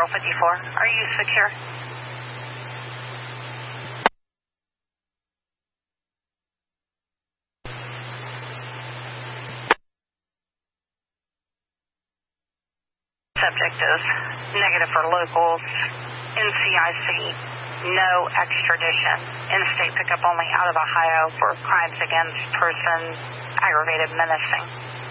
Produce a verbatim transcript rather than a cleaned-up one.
Pearl fifty-four. Are you secure? Subject is negative for locals. N C I C, no extradition. In-state pickup only out of Ohio for crimes against persons, aggravated menacing.